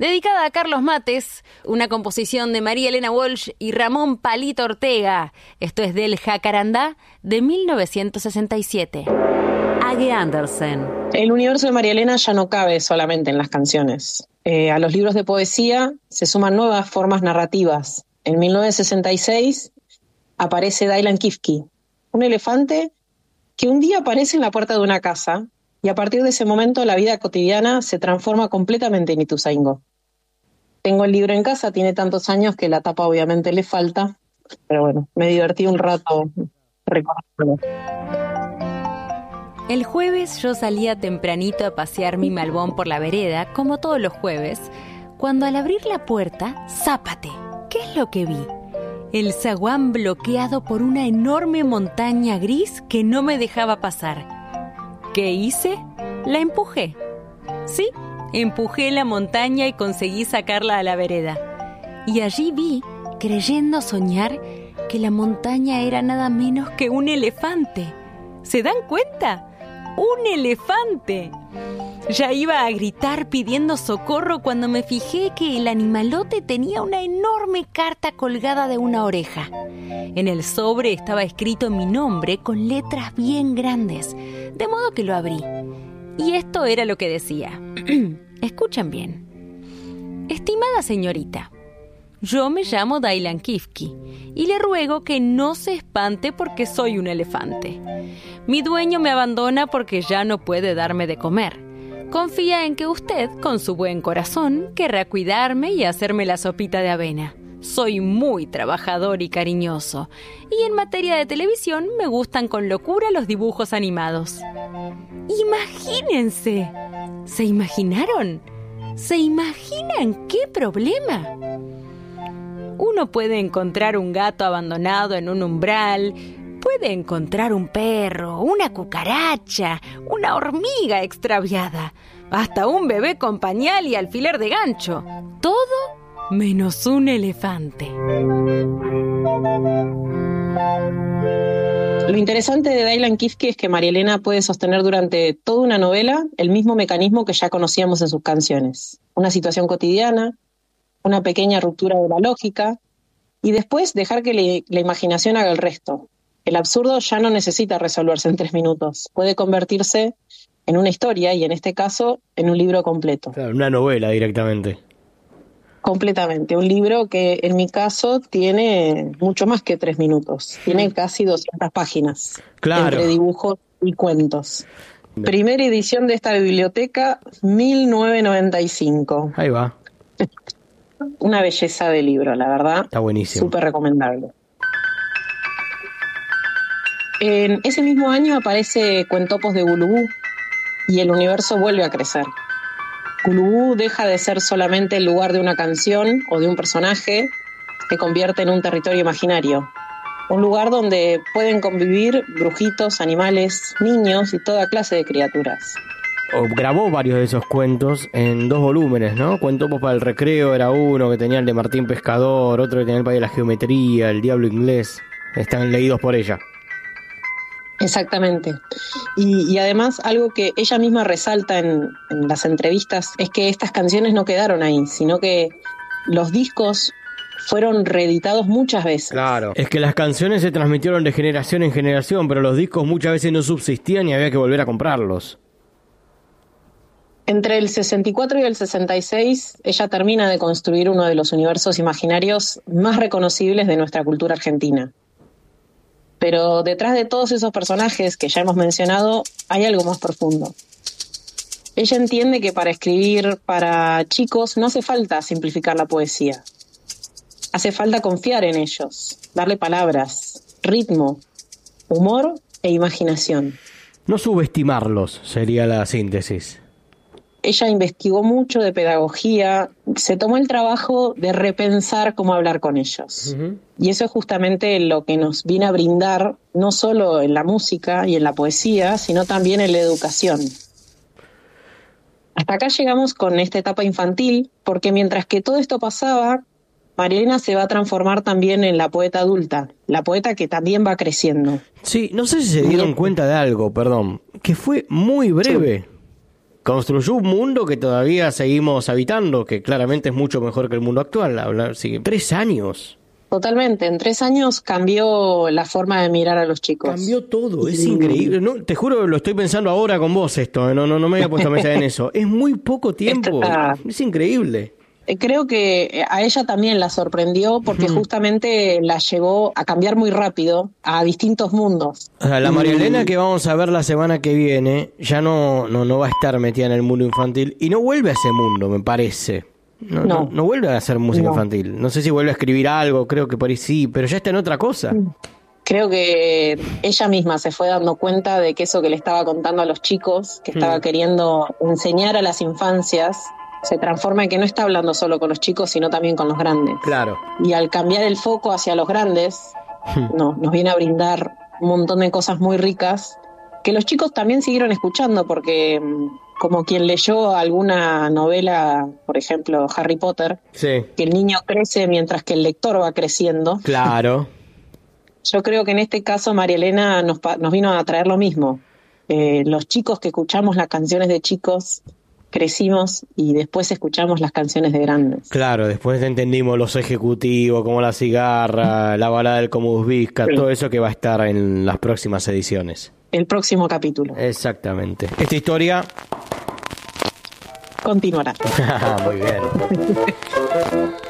dedicada a Carlos Mates, una composición de María Elena Walsh y Ramón Palito Ortega. Esto es del Jacarandá de 1967. Age Andersen. El universo de María Elena ya no cabe solamente en las canciones. A los libros de poesía se suman nuevas formas narrativas. En 1966 aparece Dylan Kifke, un elefante que un día aparece en la puerta de una casa y a partir de ese momento la vida cotidiana se transforma completamente en Ituzaingó. Tengo el libro en casa, tiene tantos años que la tapa obviamente le falta, pero bueno, me divertí un rato recordándolo. El jueves yo salía tempranito a pasear mi Malbón por la vereda, como todos los jueves, cuando al abrir la puerta, ¡zápate! ¿Qué es lo que vi? El zaguán bloqueado por una enorme montaña gris que no me dejaba pasar. ¿Qué hice? La empujé. Sí, empujé la montaña y conseguí sacarla a la vereda. Y allí vi, creyendo soñar, que la montaña era nada menos que un elefante. ¿Se dan cuenta? ¡Un elefante! Ya iba a gritar pidiendo socorro cuando me fijé que el animalote tenía una enorme carta colgada de una oreja. En el sobre estaba escrito mi nombre con letras bien grandes, de modo que lo abrí. Y esto era lo que decía. Escuchen bien. Estimada señorita, yo me llamo Dylan Kifke y le ruego que no se espante porque soy un elefante. Mi dueño me abandona porque ya no puede darme de comer. Confía en que usted, con su buen corazón, querrá cuidarme y hacerme la sopita de avena. Soy muy trabajador y cariñoso, y en materia de televisión me gustan con locura los dibujos animados. ¡Imagínense! ¿Se imaginaron? ¿Se imaginan qué problema? Uno puede encontrar un gato abandonado en un umbral, puede encontrar un perro, una cucaracha, una hormiga extraviada, hasta un bebé con pañal y alfiler de gancho. Todo menos un elefante. Lo interesante de Dylan Kifke es que María Elena puede sostener durante toda una novela el mismo mecanismo que ya conocíamos en sus canciones. Una situación cotidiana, una pequeña ruptura de la lógica, y después dejar que la imaginación haga el resto. El absurdo ya no necesita resolverse en 3 minutos. Puede convertirse en una historia y en este caso en un libro completo. Claro, una novela directamente. Completamente. Un libro que en mi caso tiene mucho más que 3 minutos. Tiene casi 200 páginas. Claro. Entre dibujos y cuentos. Primera edición de esta biblioteca, 1995. Ahí va. Una belleza de libro, la verdad. Está buenísimo. Súper recomendable. En ese mismo año aparece Cuentopos de Gulubú y el universo vuelve a crecer. Gulubú deja de ser solamente el lugar de una canción o de un personaje, se convierte en un territorio imaginario. Un lugar donde pueden convivir brujitos, animales, niños y toda clase de criaturas. Grabó varios de esos cuentos en 2 volúmenes, ¿no? Cuentopos para el recreo era uno, que tenía el de Martín Pescador, otro que tenía el país de la geometría, el diablo inglés. Están leídos por ella. Exactamente. Y además algo que ella misma resalta en las entrevistas es que estas canciones no quedaron ahí, sino que los discos fueron reeditados muchas veces. Claro. Es que las canciones se transmitieron de generación en generación, pero los discos muchas veces no subsistían y había que volver a comprarlos. Entre el 64 y el 66, ella termina de construir uno de los universos imaginarios más reconocibles de nuestra cultura argentina. Pero detrás de todos esos personajes que ya hemos mencionado, hay algo más profundo. Ella entiende que para escribir para chicos no hace falta simplificar la poesía. Hace falta confiar en ellos, darle palabras, ritmo, humor e imaginación. No subestimarlos sería la síntesis. Ella investigó mucho de pedagogía, se tomó el trabajo de repensar cómo hablar con ellos. Uh-huh. Y eso es justamente lo que nos viene a brindar, no solo en la música y en la poesía, sino también en la educación. Hasta acá llegamos con esta etapa infantil, porque mientras que todo esto pasaba, María Elena se va a transformar también en la poeta adulta, la poeta que también va creciendo. Sí, no sé si se dieron cuenta de algo, perdón, que fue muy breve. Sí. construyó un mundo que todavía seguimos habitando, que claramente es mucho mejor que el mundo actual. Sí, 3 años. Totalmente, en 3 años cambió la forma de mirar a los chicos. Cambió todo, es increíble. No, te juro, lo estoy pensando ahora con vos esto, no me había puesto a pensar en eso. Es muy poco tiempo, es increíble. Creo que a ella también la sorprendió porque justamente la llevó a cambiar muy rápido a distintos mundos. O sea, la María Elena que vamos a ver la semana que viene ya no va a estar metida en el mundo infantil y no vuelve a ese mundo, me parece. No vuelve a hacer música infantil. No sé si vuelve a escribir algo, creo que por ahí sí, pero ya está en otra cosa. Creo que ella misma se fue dando cuenta de que eso que le estaba contando a los chicos, que estaba queriendo enseñar a las infancias, se transforma en que no está hablando solo con los chicos, sino también con los grandes. Claro. Y al cambiar el foco hacia los grandes, nos viene a brindar un montón de cosas muy ricas que los chicos también siguieron escuchando, porque como quien leyó alguna novela, por ejemplo, Harry Potter, que el niño crece mientras que el lector va creciendo. Claro. Yo creo que en este caso María Elena nos vino a traer lo mismo. Los chicos que escuchamos las canciones de chicos, crecimos y después escuchamos las canciones de grandes. Claro, después entendimos los ejecutivos, como La Cigarra, La Balada del Comus Bizca, todo eso que va a estar en las próximas ediciones. El próximo capítulo. Exactamente. Esta historia continuará. Muy bien.